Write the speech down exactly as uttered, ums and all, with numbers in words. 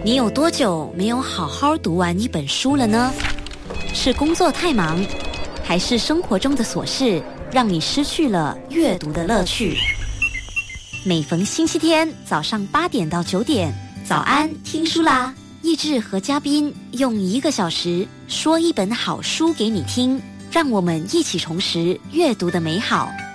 你有多久没有好好读完一本书了呢？是工作太忙，还是生活中的琐事让你失去了阅读的乐趣？每逢星期天早上八点到九点，早安听书啦！益智和嘉宾用一个小时说一本好书给你听，让我们一起重拾阅读的美好。